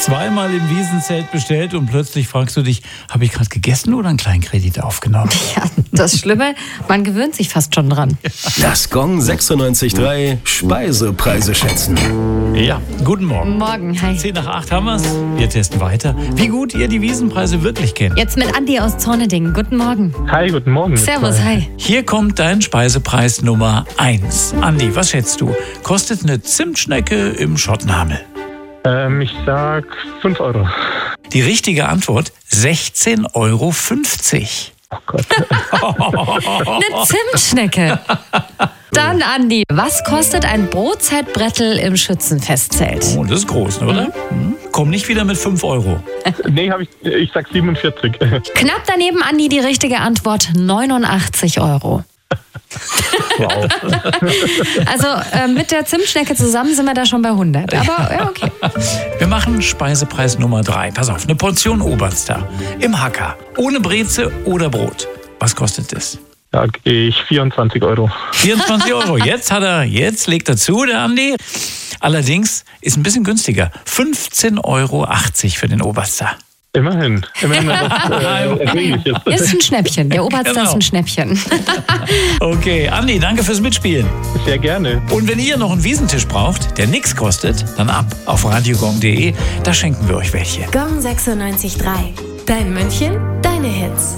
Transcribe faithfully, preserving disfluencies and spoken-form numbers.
zweimal im Wiesenzelt bestellt und plötzlich fragst du dich, habe ich gerade gegessen oder einen Kleinkredit aufgenommen? Ja, das Schlimme, man gewöhnt sich fast schon dran. Das Gong sechsundneunzig Komma drei Speisepreise schätzen. Ja, guten Morgen. Morgen, hi. zehn nach acht haben wir's. Wir testen weiter, wie gut ihr die Wiesenpreise wirklich kennt. Jetzt mit Andi aus Zorneding. Guten Morgen. Hi, guten Morgen. Servus, hi. Hier kommt dein Speisepreis Nummer eins. Andi, was schätzt du? Kostet eine Zimtschnecke im Schottenhamel? Ähm, ich sag fünf Euro. Die richtige Antwort, sechzehn Euro fünfzig. Oh Gott. Eine Zimtschnecke. Dann, Andi, was kostet ein Brotzeitbrettel im Schützenfestzelt? Oh, das ist groß, oder? Mhm. Komm nicht wieder mit fünf Euro. Nee, hab ich, ich sag siebenundvierzig. Knapp daneben, Andi, die richtige Antwort, neunundachtzig Euro. Wow. Also äh, mit der Zimtschnecke zusammen sind wir da schon bei hundert. Aber ja, okay. Wir machen Speisepreis Nummer drei. Pass auf, eine Portion Oberster im Hacker. Ohne Breze oder Brot. Was kostet das? Sag ich vierundzwanzig Euro. vierundzwanzig Euro. Jetzt hat er, jetzt legt er zu, der Andi. Allerdings ist ein bisschen günstiger. fünfzehn Euro achtzig für den Oberster. Immerhin. Immerhin was äh, Erträgliches. Ist ein Schnäppchen. Der Oberster Genau. ist ein Schnäppchen. Okay, Andi, danke fürs Mitspielen. Sehr gerne. Und wenn ihr noch einen Wiesentisch braucht, der nichts kostet, dann ab auf radiogong punkt de. Da schenken wir euch welche. Gong sechsundneunzig Komma drei. Dein München, deine Hits.